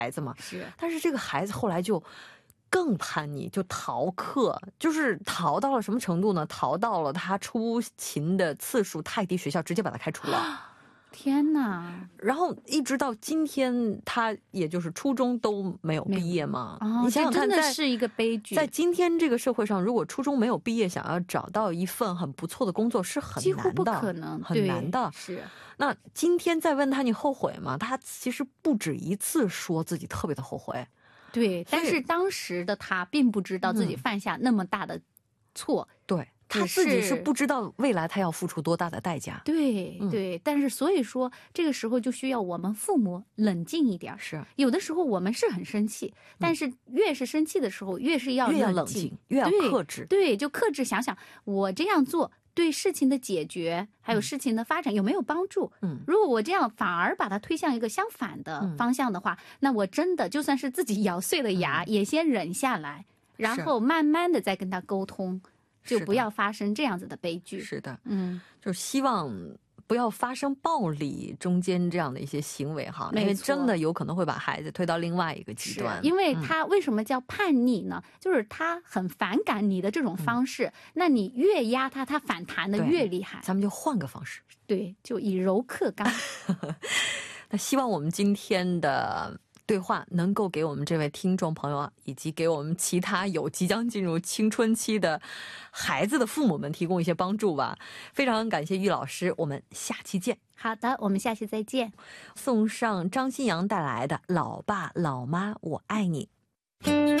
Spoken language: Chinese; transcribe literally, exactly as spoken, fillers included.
孩子嘛， 是， 但是这个孩子后来就更叛逆，就逃课，就是逃到了什么程度呢？逃到了他出勤的次数太低，学校直接把他开除了。 天哪！ 然后一直到今天，他也就是初中都没有毕业嘛。 哦， 你想想看， 这真的是一个悲剧。 在今天这个社会上，如果初中没有毕业，想要找到一份很不错的工作是很难的， 几乎不可能， 很难的。 是。 那今天再问他你后悔吗？他其实不止一次说自己特别的后悔。 对，但是当时的他并不知道自己犯下那么大的错。 嗯、对。他自己是不知道未来他要付出多大的代价。 对对、嗯，但是所以说这个时候就需要我们父母冷静一点。 是， 有的时候我们是很生气，嗯、但是越是生气的时候，越是要越要冷静，越要克制。 对，对就克制，想想我这样做对事情的解决还有事情的发展有没有帮助。嗯，如果我这样反而把它推向一个相反的方向的话，嗯、那我真的就算是自己咬碎了牙，嗯、也先忍下来，然后慢慢的再跟他沟通。就不要发生这样子的悲剧。 是的，嗯，就希望不要发生暴力中间这样的一些行为哈，因为真的有可能会把孩子推到另外一个极端。 因为他为什么叫叛逆呢？嗯、就是他很反感你的这种方式，嗯、那你越压他，他反弹的越厉害。 咱们就换个方式， 对，就以柔克刚。 那希望我们今天的对话能够给我们这位听众朋友啊，以及给我们其他有即将进入青春期的孩子的父母们提供一些帮助吧。非常感谢玉老师，我们下期见。 好的，我们下期再见。 送上张新阳带来的《老爸老妈我爱你》。